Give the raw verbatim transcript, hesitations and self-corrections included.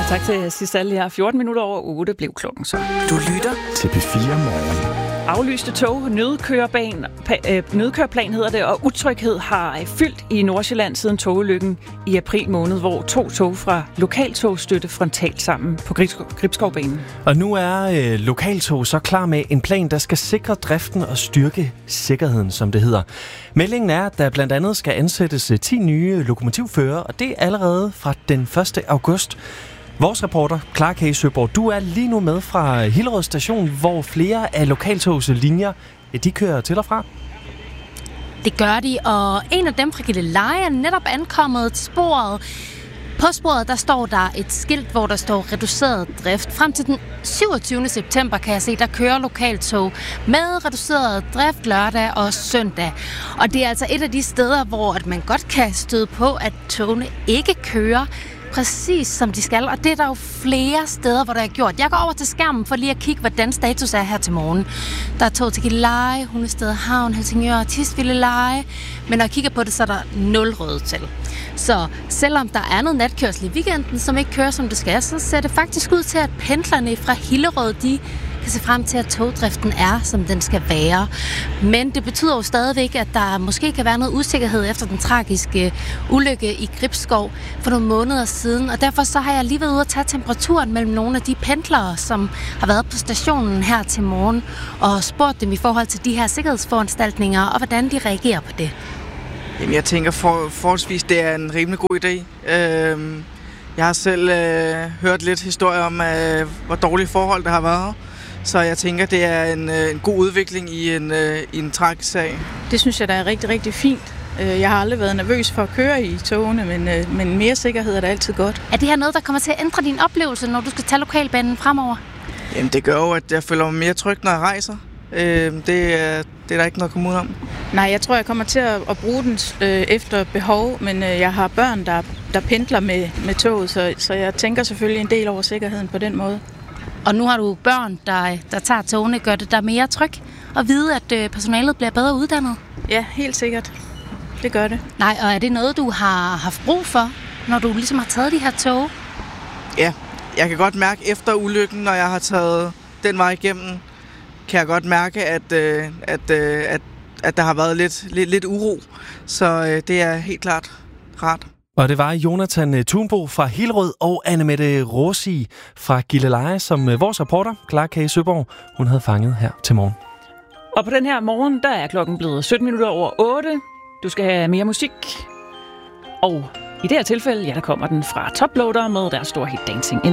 Tak til Sissal her. fjorten minutter over otte blev klokken så. Du lytter til P fire Morgen. Aflyste tog, nødkøreplan, øh, nødkøreplan hedder det, og utryghed har fyldt i Nordsjælland siden togulykken i april måned, hvor to tog fra lokaltog stødte frontalt sammen på Gribskovbanen. Og nu er øh, lokaltog så klar med en plan, der skal sikre driften og styrke sikkerheden, som det hedder. Meldingen er, at der blandt andet skal ansættes ti nye lokomotivførere, og det er allerede fra den første august. Vores reporter, Clara K. Søborg, du er lige nu med fra Hillerød Station, hvor flere af lokaltogs linjer, de kører til og fra. Det gør de, og en af dem fra Gilleleje er netop ankommet til sporet. På sporet der står der et skilt, hvor der står reduceret drift. Frem til den syvogtyvende september kan jeg se, der kører lokaltog med reduceret drift lørdag og søndag. Og det er altså et af de steder, hvor at man godt kan støde på, at togene ikke kører præcis som de skal, og det er der jo flere steder, hvor der er gjort. Jeg går over til skærmen for lige at kigge, hvordan status er her til morgen. Der er tog til Gilleleje, Hundested Havn, Helsingør, Tisvildeleje, men når jeg kigger på det, så er der nul røde til. Så selvom der er noget natkørsel i weekenden, som ikke kører som det skal, så ser det faktisk ud til, at pendlerne fra Hillerød, de kan se frem til, at togdriften er, som den skal være. Men det betyder jo stadigvæk, at der måske kan være noget usikkerhed efter den tragiske ulykke i Gribskov for nogle måneder siden. Og derfor så har jeg lige været ude at tage temperaturen mellem nogle af de pendlere, som har været på stationen her til morgen, og spurgt dem i forhold til de her sikkerhedsforanstaltninger, og hvordan de reagerer på det. Jamen, jeg tænker for, forholdsvis, det er en rimelig god idé. Øhm, jeg har selv øh, hørt lidt historier om, øh, hvor dårlige forhold der har været. Så jeg tænker, det er en, en god udvikling i en, i en tragisk sag. Det synes jeg, der er rigtig, rigtig fint. Jeg har aldrig været nervøs for at køre i togene, men, men mere sikkerhed er da altid godt. Er det her noget, der kommer til at ændre din oplevelse, når du skal tage lokalbanen fremover? Jamen, det gør jo, at jeg føler mig mere tryg, når jeg rejser. Det er, det er der ikke noget at komme ud om. Nej, jeg tror, jeg kommer til at, at bruge den øh, efter behov, men øh, jeg har børn, der, der pendler med, med toget, så, så jeg tænker selvfølgelig en del over sikkerheden på den måde. Og nu har du børn, der, der tager togene, gør det der mere tryg at vide, at øh, personalet bliver bedre uddannet? Ja, helt sikkert. Det gør det. Nej, og er det noget, du har haft brug for, når du ligesom har taget de her tog? Ja, jeg kan godt mærke efter ulykken, når jeg har taget den vej igennem, kan jeg godt mærke, at, øh, at, øh, at, at der har været lidt, lidt, lidt uro. Så øh, det er helt klart rart. Og det var Jonathan Thunbo fra Hillerød og Annemette Rossi fra Gilleleje, som vores reporter, Clara K. Søborg, hun havde fanget her til morgen. Og på den her morgen, der er klokken blevet sytten minutter over otte. Du skal have mere musik. Og i det her tilfælde, ja, der kommer den fra Toploader med deres store hit Dancing.